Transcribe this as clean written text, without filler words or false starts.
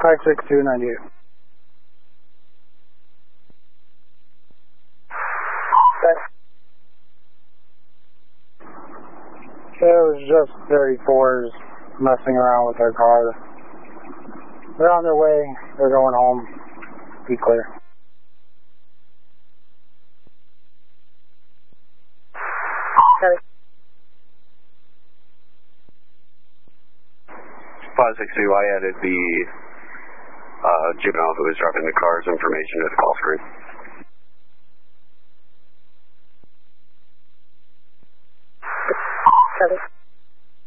56298. It was just 34s messing around with their car. They're on their way. They're going home. Be clear. Okay. 562, I added the juvenile who was driving the car's information to the call screen.